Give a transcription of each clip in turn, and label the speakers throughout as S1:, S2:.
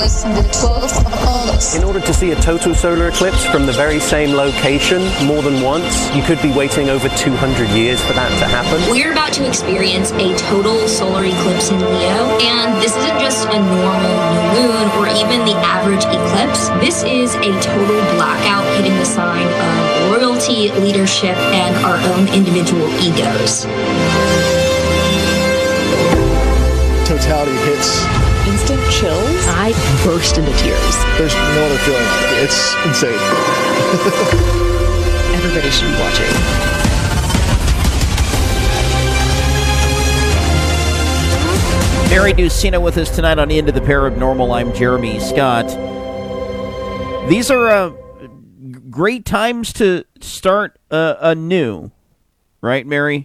S1: In order to see a total solar eclipse from the very same location more than once, you could be waiting over 200 years for that to happen.
S2: We're about to experience a total solar eclipse in Leo, and this isn't just a normal new moon or even the average eclipse. This is a total blackout hitting the sign of royalty, leadership, and our own individual egos.
S3: Totality hits.
S4: Instant chills. I burst into tears.
S3: There's no other feeling like it. It's insane.
S4: Everybody should be watching.
S5: Mary Ducina with us tonight on Into the Paranormal. I'm Jeremy Scott. These are great times to start anew, right, Mary?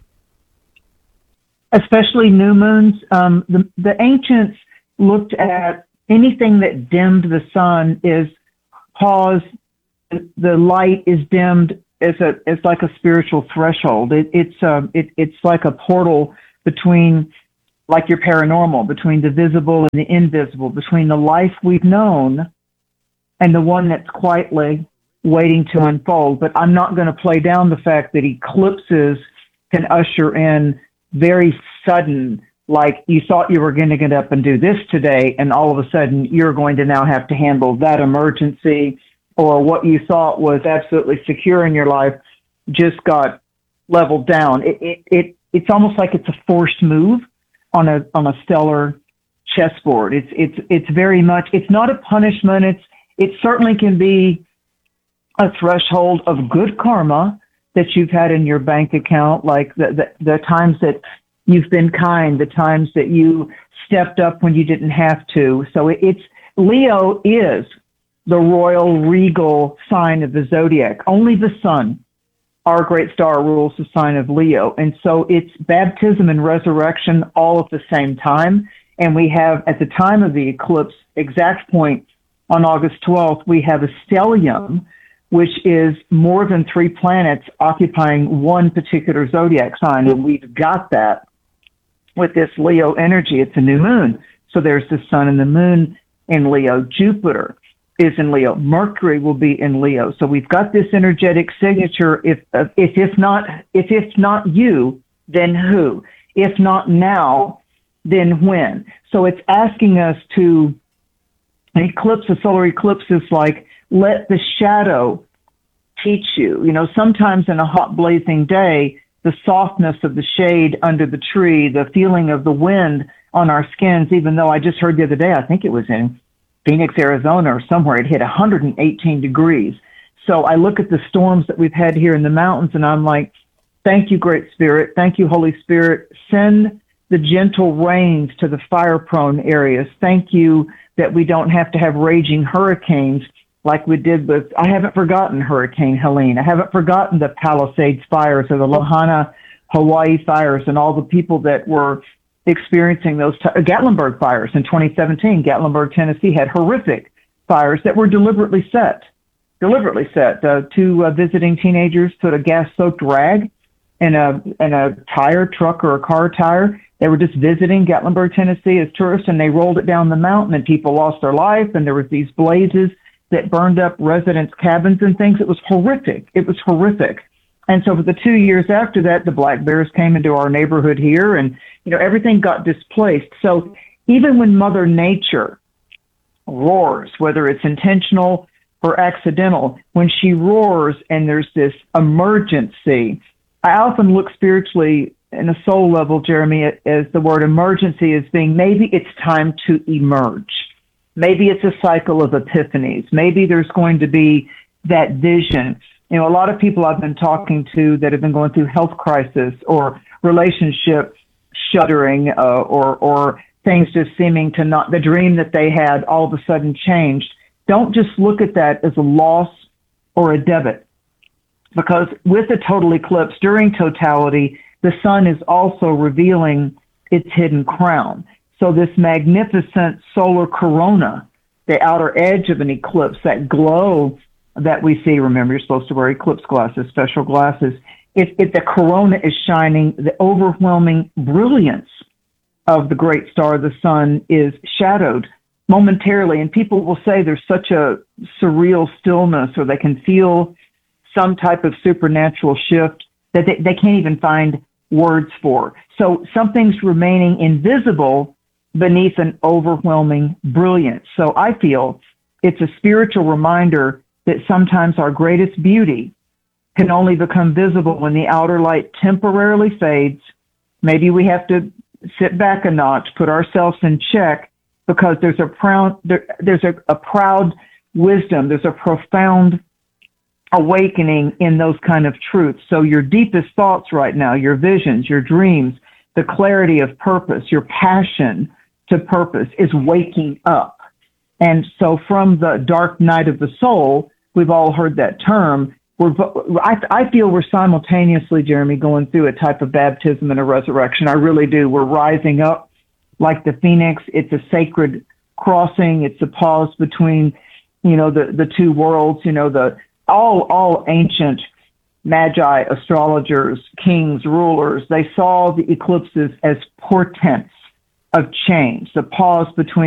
S6: Especially new moons. The ancients looked at anything that dimmed the sun is pause. The light is dimmed. It's like a spiritual threshold. It's like a portal between, like your paranormal, between the visible and the invisible, between the life we've known and the one that's quietly waiting to unfold. But I'm not going to play down the fact that eclipses can usher in very sudden, like you thought you were going to get up and do this today, and all of a sudden you're going to now have to handle that emergency, or what you thought was absolutely secure in your life just got leveled down. It's almost like it's a forced move on a stellar chessboard. It's very much, it's not a punishment. It certainly can be a threshold of good karma that you've had in your bank account, like the times that you've been kind, the times that you stepped up when you didn't have to. So Leo is the royal regal sign of the zodiac. Only the sun, our great star, rules the sign of Leo. And so it's baptism and resurrection all at the same time. And we have, at the time of the eclipse, exact point on August 12th, we have a stellium, which is more than 3 planets occupying one particular zodiac sign. And we've got that with this Leo energy. It's a new moon. So there's the sun and the moon in Leo. Jupiter is in Leo. Mercury will be in Leo. So we've got this energetic signature. If it's not you, then who? If not now, then when? So it's asking us to, an eclipse, a solar eclipse is like, let the shadow teach you. You know, sometimes in a hot blazing day, the softness of the shade under the tree, the feeling of the wind on our skins, even though I just heard the other day, I think it was in Phoenix, Arizona or somewhere, it hit 118 degrees. So I look at the storms that we've had here in the mountains and I'm like, thank you, Great Spirit. Thank you, Holy Spirit. Send the gentle rains to the fire-prone areas. Thank you that we don't have to have raging hurricanes like we did with, I haven't forgotten Hurricane Helene. I haven't forgotten the Palisades fires or the Lahaina, Hawaii fires and all the people that were experiencing those Gatlinburg fires in 2017. Gatlinburg, Tennessee had horrific fires that were deliberately set. 2 visiting teenagers put a gas-soaked rag in a tire, truck or a car tire. They were just visiting Gatlinburg, Tennessee as tourists, and they rolled it down the mountain and people lost their life, and there was these blazes that burned up residents' cabins and things. It was horrific. And so for the 2 years after that, the black bears came into our neighborhood here and, you know, everything got displaced. So even when Mother Nature roars, whether it's intentional or accidental, when she roars and there's this emergency, I often look spiritually in a soul level, Jeremy, as the word emergency as being maybe it's time to emerge. Maybe it's a cycle of epiphanies. Maybe there's going to be that vision. You know, a lot of people I've been talking to that have been going through health crisis or relationship shuddering or things just seeming to not, the dream that they had all of a sudden changed. Don't just look at that as a loss or a debit, because with a total eclipse during totality, the sun is also revealing its hidden crown. So this magnificent solar corona, the outer edge of an eclipse, that glow that we see, remember you're supposed to wear eclipse glasses, special glasses, if the corona is shining, the overwhelming brilliance of the great star, the sun, is shadowed momentarily, and people will say there's such a surreal stillness, or they can feel some type of supernatural shift that they can't even find words for. So something's remaining invisible beneath an overwhelming brilliance. So I feel it's a spiritual reminder that sometimes our greatest beauty can only become visible when the outer light temporarily fades. Maybe we have to sit back a notch, put ourselves in check, because there's a proud wisdom, there's a profound awakening in those kind of truths. So your deepest thoughts right now, your visions, your dreams, the clarity of purpose, your passion to purpose is waking up. And so from the dark night of the soul, we've all heard that term. I feel we're simultaneously, Jeremy, going through a type of baptism and a resurrection. I really do. We're rising up like the phoenix. It's a sacred crossing. It's a pause between, the two worlds, all ancient magi, astrologers, kings, rulers, they saw the eclipses as portents of change, the pause between